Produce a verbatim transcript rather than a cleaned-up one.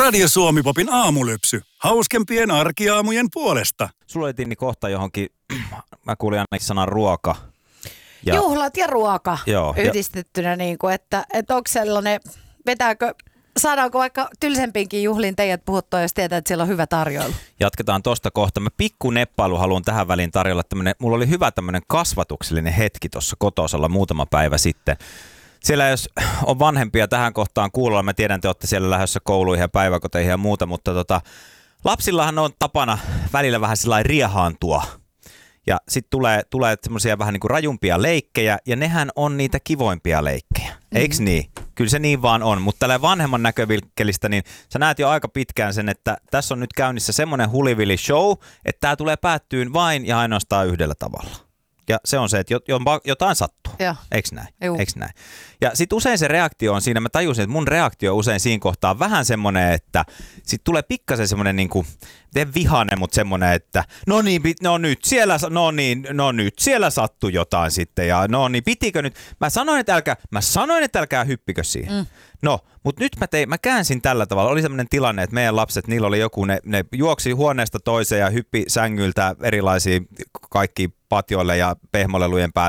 Radio Suomi-popin aamulypsy. Hauskempien arkiaamujen puolesta. Sulla oli Tinni kohta johonkin, mä kuulin ainakin sanan ruoka. Ja juhlat ja ruoka joo, yhdistettynä, ja niin kuin, että, että onko sellainen, vetääkö, saadaanko vaikka tylsempiinkin juhliin teidät puhuttua, jos tietää, että siellä on hyvä tarjoilu? Jatketaan tosta kohta. Mä pikku neppailu haluan tähän väliin tarjolla. Tämmönen, mulla oli hyvä tämmöinen kasvatuksellinen hetki tuossa kotosalla muutama päivä sitten. Siellä jos on vanhempia tähän kohtaan kuulolla, mä tiedän, te olette siellä lähdössä kouluihin ja päiväkoteihin ja muuta, mutta tota, lapsillahan on tapana välillä vähän sellainen riehaantua. Ja sitten tulee, tulee semmoisia vähän niin kuin rajumpia leikkejä, ja nehän on niitä kivoimpia leikkejä. Mm-hmm. Eiks niin? Kyllä se niin vaan on, mutta tällä vanhemman näkövinkkelistä, niin sä näet jo aika pitkään sen, että tässä on nyt käynnissä semmoinen hulivili show, että tää tulee päättyyn vain ja ainoastaan yhdellä tavalla. Ja se on se, että jotain sattuu. Eiks näin? Eiks näin? Ja sit usein se reaktio on siinä, mä tajusin, että mun reaktio usein siinä kohtaa on vähän semmonen, että sit tulee pikkasen semmonen niinku, en vihane, mutta semmonen, että no niin, no nyt siellä, no niin, no nyt siellä sattui jotain sitten ja no niin, pitikö nyt, mä sanoin, että älkää, mä sanoin, että älkää hyppikö siihen. Mm. No, mutta nyt mä, tein, mä käänsin tällä tavalla. Oli semmoinen tilanne, että meidän lapset, niillä oli joku, ne, ne juoksi huoneesta toiseen ja hyppi sängyltä erilaisia kaikki patjoille ja pehmolelujen päälle